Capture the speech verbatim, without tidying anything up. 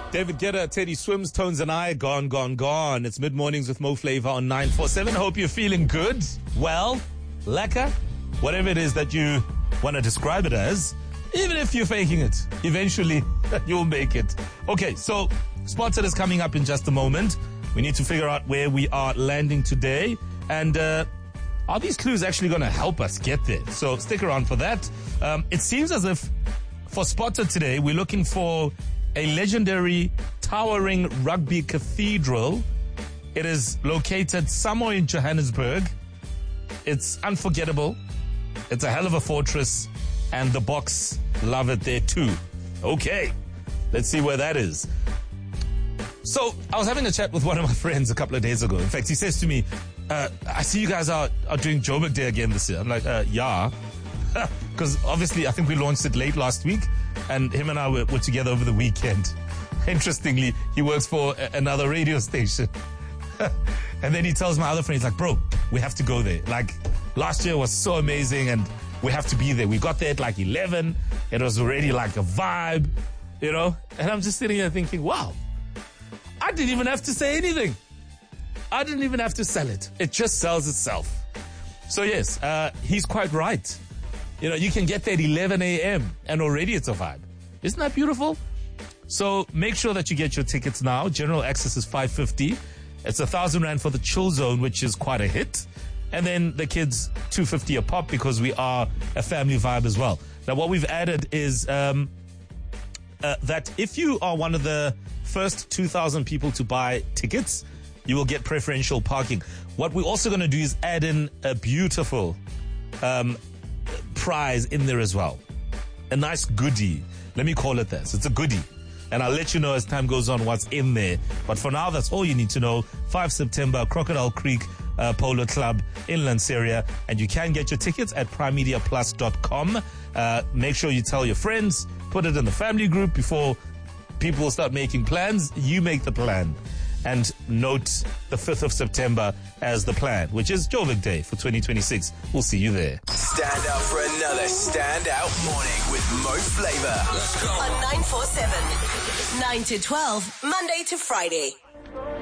David Guetta, Teddy Swims, Tones and I, gone, gone, gone. It's mid-mornings with Mo Flavor on nine four seven. Hope you're feeling good, well, lekker, whatever it is that you want to describe it as. Even if you're faking it, eventually you'll make it. Okay, so Spotted is coming up in just a moment. We need to figure out where we are landing today. And uh, are these clues actually going to help us get there? So stick around for that. Um, it seems as if for Spotted today, we're looking for a legendary, towering rugby cathedral. It is located somewhere in Johannesburg. It's unforgettable. It's a hell of a fortress. And the Boks love it there too. Okay, let's see where that is. So I was having a chat with one of my friends a couple of days ago. In fact, he says to me, uh, I see you guys are, are doing Joburg Day again this year. I'm like, uh, yeah. Because obviously I think we launched it late last week and him and I were, were together over the weekend. Interestingly, he works for a, another radio station. And then he tells my other friend, he's like, bro, we have to go there. Like, last year was so amazing and we have to be there. We got there at like eleven. It was already like a vibe, you know? And I'm just sitting here thinking, wow, I didn't even have to say anything. I didn't even have to sell it. It just sells itself. So yes, uh, he's quite right. You know, you can get there at eleven a.m. and already it's a vibe. Isn't that beautiful? So make sure that you get your tickets now. General access is five fifty. It's a thousand rand for the chill zone, which is quite a hit. And then the kids, two fifty a pop because we are a family vibe as well. Now, what we've added is um, uh, that if you are one of the first two thousand people to buy tickets, you will get preferential parking. What we're also going to do is add in a beautiful um, prize in there as well. A nice goodie. Let me call it this. It's a goodie. And I'll let you know as time goes on what's in there. But for now, that's all you need to know. five September, Crocodile Creek uh, Polo Club in Lanseria. And you can get your tickets at prime media plus dot com. Uh, make sure you tell your friends. Put it in the family group before people start making plans. You make the plan. And note the fifth of September as the plan, which is Joburg Day for twenty twenty-six. We'll see you there. Stand up for another standout morning with Mo Flavor. Let's go. On nine four seven. nine to twelve, Monday to Friday.